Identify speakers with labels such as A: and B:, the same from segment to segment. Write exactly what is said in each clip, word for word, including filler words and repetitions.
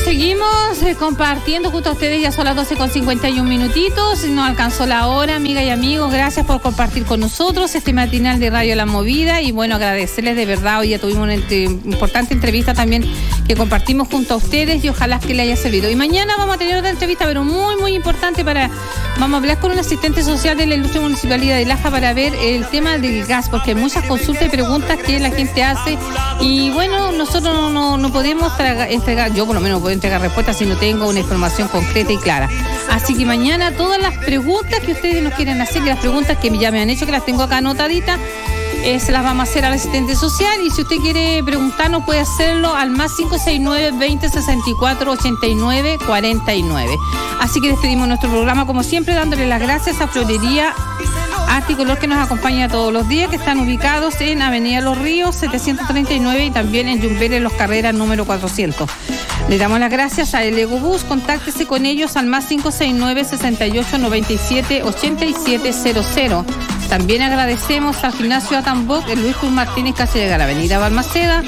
A: seguimos eh, compartiendo junto a ustedes. Ya son las doce con cincuenta y un minutitos. Nos alcanzó la hora, amigas y amigos. Gracias por compartir con nosotros este matinal de Radio La Movida. Y bueno, agradecerles de verdad. Hoy ya tuvimos una entre, importante entrevista también que compartimos junto a ustedes y ojalá que les haya servido. Y mañana vamos a tener otra entrevista, pero muy, muy importante para... Vamos a hablar con un asistente social de la Ilustre Municipalidad de Laja para ver el tema del gas, porque hay muchas consultas y preguntas que la gente hace. Y bueno, nosotros no, no, no podemos traga, entregar, yo por lo menos no puedo entregar respuestas si no tengo una información concreta y clara. Así que mañana todas las preguntas que ustedes nos quieren hacer, que las preguntas que ya me han hecho, que las tengo acá anotaditas, eh, se las vamos a hacer al asistente social. Y si usted quiere preguntarnos, puede hacerlo al más cinco seis nueve, veinte, sesenta y cuatro, ochenta y nueve, cuarenta y nueve. Así que despedimos nuestro programa como siempre dándole las gracias a Florería Arte y Color, que nos acompaña todos los días, que están ubicados en Avenida Los Ríos setecientos treinta y nueve y también en Yumbel, en Los Carreras número cuatrocientos. Le damos las gracias a El Egobús. Contáctese con ellos al más cinco seis nueve, sesenta y ocho, noventa y siete, ochenta y siete cero cero. También agradecemos al Gimnasio Atamboc, el Luis Cruz Martínez, casi llega a la Avenida Balmaceda.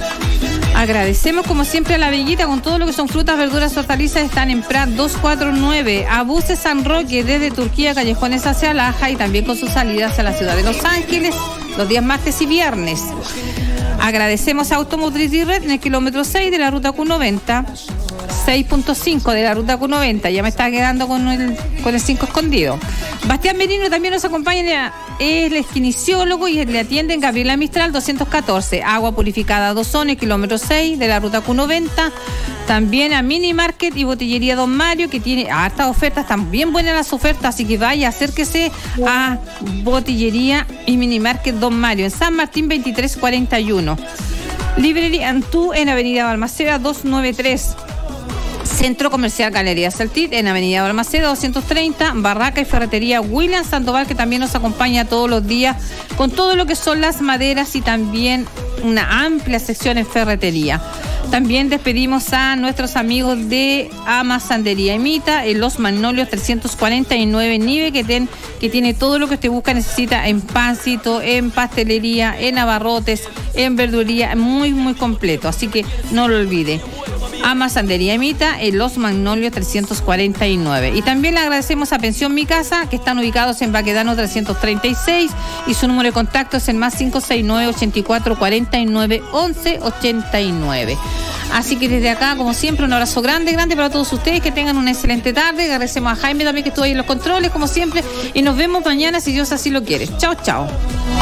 A: Agradecemos como siempre a La Bellita con todo lo que son frutas, verduras, hortalizas. Están en Prat doscientos cuarenta y nueve. A Buses San Roque desde Turquía, callejones hacia Laja y también con sus salidas a la ciudad de Los Ángeles los días martes y viernes. Agradecemos a Automotriz Direct en el kilómetro seis de la ruta Q noventa, seis punto cinco de la ruta Q noventa. Ya me está quedando con el, con el cinco escondido. Bastián Merino también nos acompaña, es el kinesiólogo y le atiende en Gabriela Mistral doscientos catorce. Agua purificada Dozón, el kilómetro seis de la ruta Q noventa. También a Mini Market y Botillería Don Mario, que tiene hartas ofertas, están bien buenas las ofertas, así que vaya, acérquese a Botillería y Mini Market Don Mario en San Martín veintitrés cuarenta y uno. Librería Antú en Avenida Balmaceda doscientos noventa y tres. Centro Comercial Galería Saltit en Avenida Balmaceda doscientos treinta. Barraca y Ferretería William Sandoval, que también nos acompaña todos los días con todo lo que son las maderas y también una amplia sección en ferretería. También despedimos a nuestros amigos de Ama Sandería Imita en Los Magnolios trescientos cuarenta y nueve Nive, que, ten, que tiene todo lo que usted busca, necesita en pancito, en pastelería, en abarrotes, en verduría, muy muy completo, así que no lo olvide. Ama Sandería Imita en Los Magnolios trescientos cuarenta y nueve. Y también le agradecemos a Pensión Mi Casa, que están ubicados en Baquedano trescientos treinta y seis y su número de contacto es el más cinco seis nueve, ochenta y cuatro, cuarenta y nueve, once, ochenta y nueve. Así que desde acá, como siempre, un abrazo grande, grande para todos ustedes, que tengan una excelente tarde. Agradecemos a Jaime también, que estuvo ahí en los controles, como siempre, y nos vemos mañana si Dios así lo quiere. Chao, chao.